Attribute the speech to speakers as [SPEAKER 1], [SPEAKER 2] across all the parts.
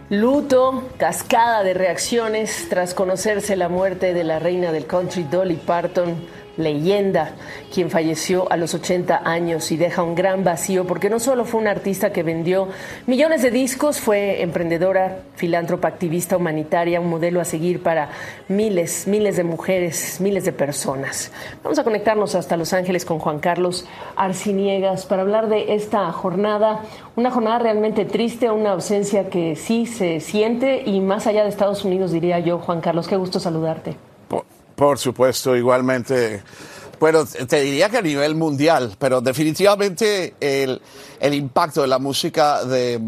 [SPEAKER 1] Luto, cascada de reacciones tras conocerse la muerte de la reina del country Dolly Parton, leyenda, quien falleció a los 80 años y deja un gran vacío porque no solo fue una artista que vendió millones de discos, fue emprendedora, filántropa, activista humanitaria, un modelo a seguir para miles de mujeres, miles de personas. Vamos a conectarnos hasta Los Ángeles con Juan Carlos Arciniegas para hablar de esta jornada, una jornada realmente triste, una ausencia que sí se siente y más allá de Estados Unidos, diría yo. Juan Carlos, qué gusto saludarte.
[SPEAKER 2] Por supuesto, igualmente. Bueno, te diría que a nivel mundial, pero definitivamente el impacto de la música de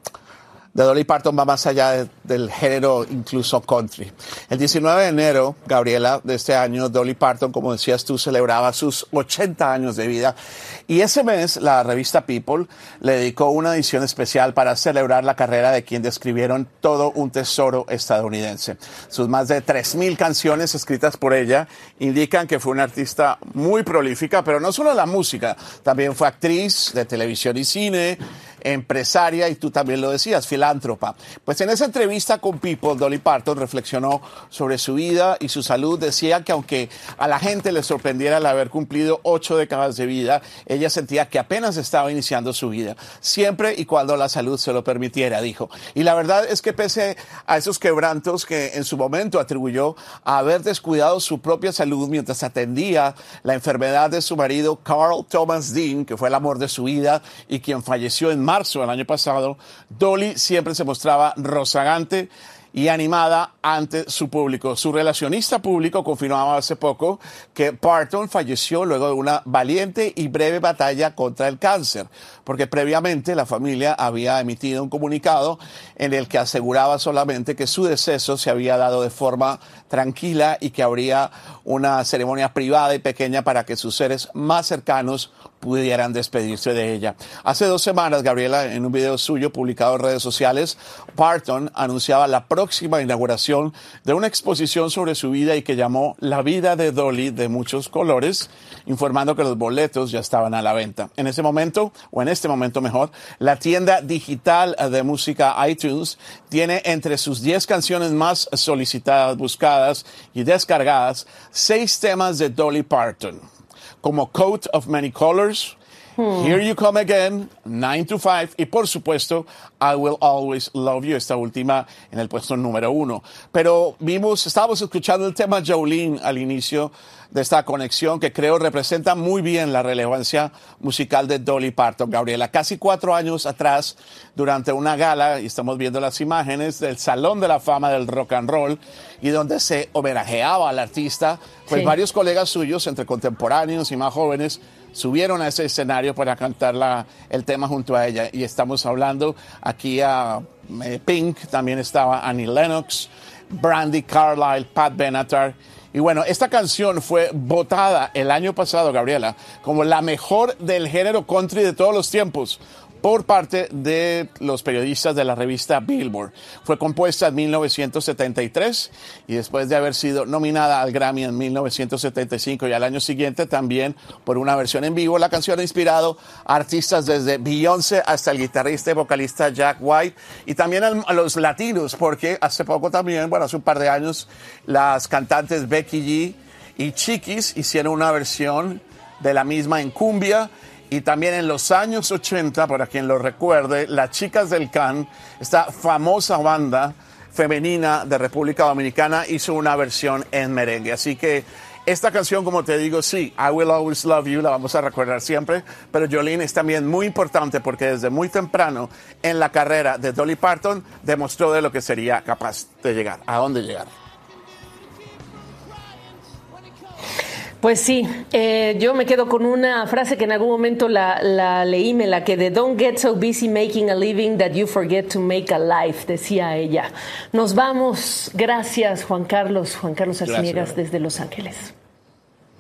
[SPEAKER 2] Dolly Parton va más allá del género incluso country. El 19 de enero, Gabriela, de este año, Dolly Parton, como decías tú, celebraba sus 80 años de vida. Y ese mes, la revista People le dedicó una edición especial para celebrar la carrera de quien describieron todo un tesoro estadounidense. Sus más de 3,000 canciones escritas por ella indican que fue una artista muy prolífica, pero no solo la música, también fue actriz de televisión y cine, empresaria y tú también lo decías, filántropa. Pues en esa entrevista con People, Dolly Parton reflexionó sobre su vida y su salud. Decía que aunque a la gente le sorprendiera el haber cumplido 8 décadas de vida, ella sentía que apenas estaba iniciando su vida, siempre y cuando la salud se lo permitiera, dijo. Y la verdad es que pese a esos quebrantos que en su momento atribuyó a haber descuidado su propia salud mientras atendía la enfermedad de su marido Carl Thomas Dean, que fue el amor de su vida y quien falleció en marzo del año pasado, Dolly siempre se mostraba rozagante y animada ante su público. Su relacionista público confirmaba hace poco que Parton falleció luego de una valiente y breve batalla contra el cáncer, porque previamente la familia había emitido un comunicado en el que aseguraba solamente que su deceso se había dado de forma tranquila y que habría una ceremonia privada y pequeña para que sus seres más cercanos pudieran despedirse de ella. Hace 2 semanas, Gabriela, en un video suyo publicado en redes sociales, Parton anunciaba la próxima inauguración de una exposición sobre su vida y que llamó La vida de Dolly de muchos colores, informando que los boletos ya estaban a la venta. En este momento mejor, la tienda digital de música iTunes tiene entre sus 10 canciones más solicitadas, buscadas y descargadas 6 temas de Dolly Parton, como Coat of Many Colors, Here You Come Again, 9 to 5 y por supuesto I Will Always Love You, esta última en el puesto número 1. Pero estábamos escuchando el tema Jolene al inicio de esta conexión que creo representa muy bien la relevancia musical de Dolly Parton, Gabriela. Casi 4 años atrás, durante una gala, y estamos viendo las imágenes del Salón de la Fama del Rock and Roll, y donde se homenajeaba al artista, pues varios colegas suyos, entre contemporáneos y más jóvenes, subieron a ese escenario para cantar el tema junto a ella. Y estamos hablando aquí a Pink, también estaba Annie Lennox, Brandi Carlile, Pat Benatar. Y bueno, esta canción fue votada el año pasado, Gabriela, como la mejor del género country de todos los tiempos por parte de los periodistas de la revista Billboard. Fue compuesta en 1973 y después de haber sido nominada al Grammy en 1975 y al año siguiente también por una versión en vivo, la canción ha inspirado a artistas desde Beyoncé hasta el guitarrista y vocalista Jack White y también a los latinos, porque hace poco también, hace un par de años, las cantantes Becky G y Chiquis hicieron una versión de la misma en cumbia. Y también en los años 80, para quien lo recuerde, las Chicas del Can, esta famosa banda femenina de República Dominicana, hizo una versión en merengue. Así que esta canción, como te digo, sí, I Will Always Love You, la vamos a recordar siempre, pero Jolene es también muy importante porque desde muy temprano en la carrera de Dolly Parton demostró de lo que sería capaz de llegar, a dónde llegar.
[SPEAKER 1] Pues sí, yo me quedo con una frase que en algún momento la leí, la que de "Don't get so busy making a living that you forget to make a life", decía ella. Nos vamos. Gracias, Juan Carlos Arciniegas, desde Los Ángeles.